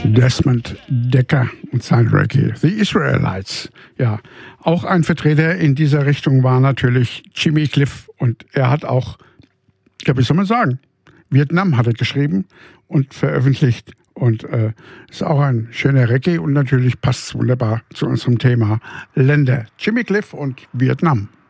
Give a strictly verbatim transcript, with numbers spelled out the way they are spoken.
Desmond Dekker und sein Reggae, The Israelites. Ja, auch ein Vertreter in dieser Richtung war natürlich Jimmy Cliff und er hat auch, ja, wie soll man sagen, Vietnam hat er geschrieben und veröffentlicht und äh, ist auch ein schöner Reggae und natürlich passt es wunderbar zu unserem Thema Länder. Jimmy Cliff und Vietnam.